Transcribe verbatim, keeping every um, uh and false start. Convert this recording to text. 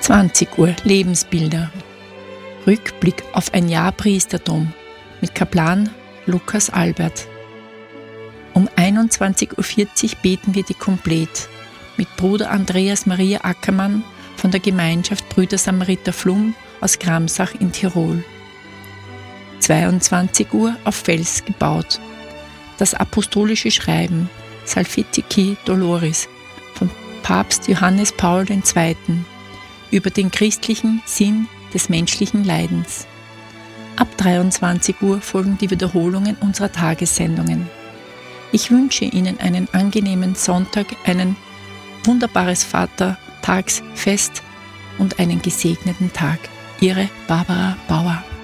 zwanzig Uhr Lebensbilder. Rückblick auf ein Jahr Priesterdom mit Kaplan Lukas Albert. Um einundzwanzig Uhr vierzig beten wir die Komplett mit Bruder Andreas Maria Ackermann von der Gemeinschaft Brüder Samariter Flum aus Gramsach in Tirol. zweiundzwanzig Uhr auf Fels gebaut. Das apostolische Schreiben Salvifici Doloris von Papst Johannes Paul der Zweite. über den christlichen Sinn des menschlichen Leidens. Ab dreiundzwanzig Uhr folgen die Wiederholungen unserer Tagessendungen. Ich wünsche Ihnen einen angenehmen Sonntag, ein wunderbares Vatertagsfest und einen gesegneten Tag. Ihre Barbara Bauer.